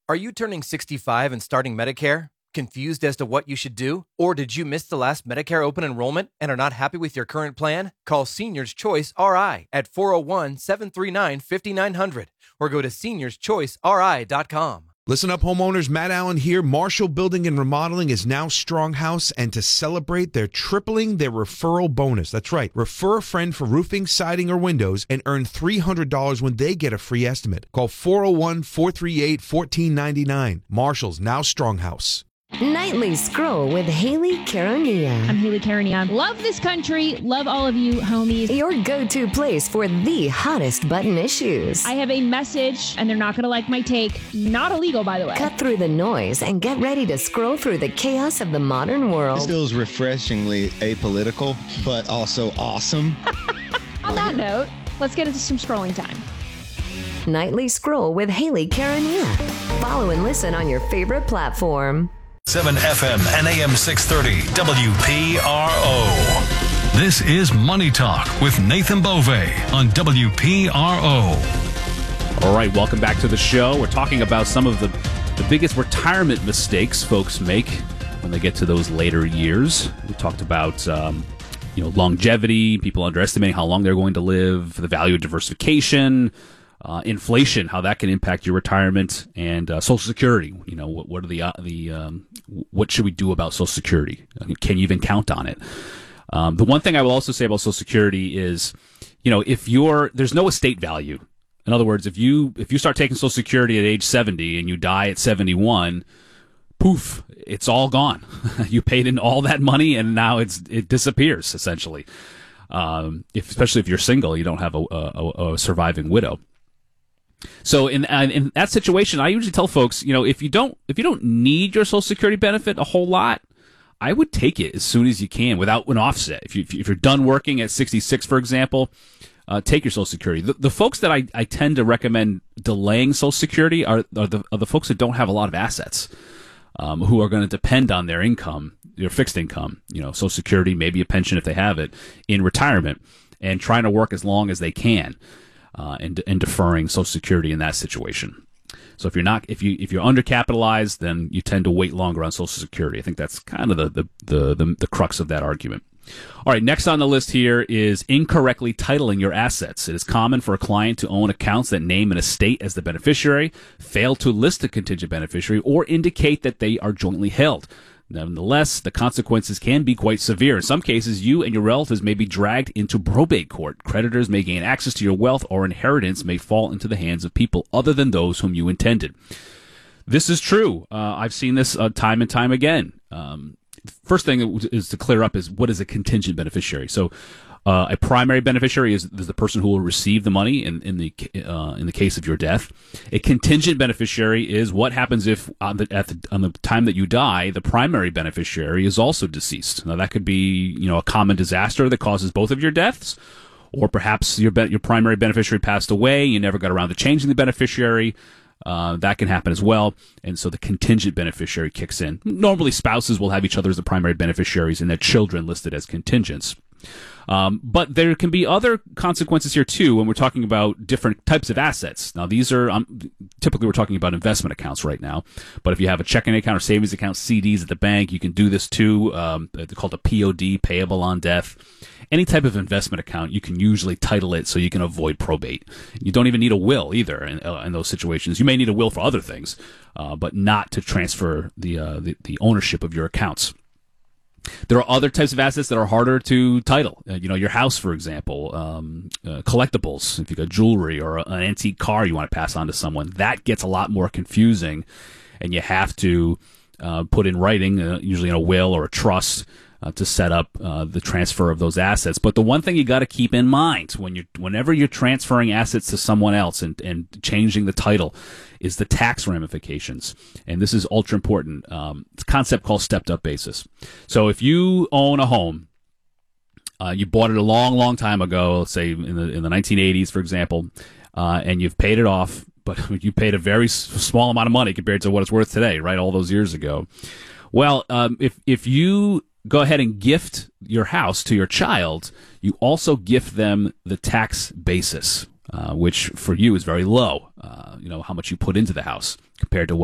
Are you turning 65 and starting Medicare? Confused as to what you should do? Or did you miss the last Medicare open enrollment and are not happy with your current plan? Call Seniors Choice RI at 401-739-5900 or go to seniorschoiceri.com. Listen up, homeowners. Matt Allen here. Marshall Building and Remodeling is now Stronghouse, and to celebrate, they're tripling their referral bonus. That's right. Refer a friend for roofing, siding, or windows and earn $300 when they get a free estimate. Call 401-438-1499. Marshall's now Stronghouse. Nightly Scroll with Haley Caronia. I'm Haley Caronia. Love this country. Love all of you, homies. Your go-to place for the hottest button issues. I have a message, and they're not going to like my take. Not illegal, by the way. Cut through the noise and get ready to scroll through the chaos of the modern world. This feels refreshingly apolitical, but also awesome. On that note, let's get into some scrolling time. Nightly Scroll with Haley Caronia. Follow and listen on your favorite platform. 7 FM and AM 630 WPRO. This is Money Talk with Nathan Bove on WPRO. All right, welcome back to the show. We're talking about some of the biggest retirement mistakes folks make when they get to those later years. We talked about longevity, people underestimating how long they're going to live, the value of diversification, inflation, how that can impact your retirement, and Social Security. You know, what are what should we do about Social Security? Can you even count on it? The one thing I will also say about Social Security is, if there's no estate value. In other words, if you start taking Social Security at age 70 and you die at 71, poof, it's all gone. You paid in all that money and now it disappears essentially. Especially if you're single, you don't have a surviving widow. So in that situation, I usually tell folks, if you don't need your Social Security benefit a whole lot, I would take it as soon as you can without an offset. If you're done working at 66, for example, take your Social Security. The folks that I tend to recommend delaying Social Security are the folks that don't have a lot of assets, who are going to depend on their income, their fixed income, Social Security, maybe a pension if they have it, in retirement, and trying to work as long as they can. And deferring Social Security in that situation. So if you're undercapitalized, then you tend to wait longer on Social Security. I think that's kind of the crux of that argument. All right, next on the list here is incorrectly titling your assets. It is common for a client to own accounts that name an estate as the beneficiary, fail to list a contingent beneficiary, or indicate that they are jointly held. Nonetheless, the consequences can be quite severe. In some cases, you and your relatives may be dragged into probate court. Creditors may gain access to your wealth, or inheritance may fall into the hands of people other than those whom you intended. This is true. I've seen this time and time again. First thing is to clear up is, what is a contingent beneficiary? So a primary beneficiary is the person who will receive the money in the case of your death. A contingent beneficiary is what happens if on the time that you die, the primary beneficiary is also deceased. Now that could be a common disaster that causes both of your deaths, or perhaps your primary beneficiary passed away, you never got around to changing the beneficiary. That can happen as well, and so the contingent beneficiary kicks in. Normally, spouses will have each other as the primary beneficiaries and their children listed as contingents. But there can be other consequences here too when we're talking about different types of assets. Now, these are typically we're talking about investment accounts right now. But if you have a checking account or savings account, CDs at the bank, you can do this too. They're called a POD, payable on death. Any type of investment account, you can usually title it so you can avoid probate. You don't even need a will either in those situations. You may need a will for other things, but not to transfer the ownership of your accounts. There are other types of assets that are harder to title. Your house, for example, collectibles. If you got jewelry or an antique car you want to pass on to someone, that gets a lot more confusing, and you have to put in writing, usually in a will or a trust, to set up the transfer of those assets. But the one thing you got to keep in mind whenever you're transferring assets to someone else and changing the title is the tax ramifications. And this is ultra important. It's a concept called stepped-up basis. So if you own a home, you bought it a long, long time ago, let's say in the 1980s, for example, and you've paid it off, but you paid a very small amount of money compared to what it's worth today, right, all those years ago. Well, if you go ahead and gift your house to your child, you also gift them the tax basis, which for you is very low, how much you put into the house compared to what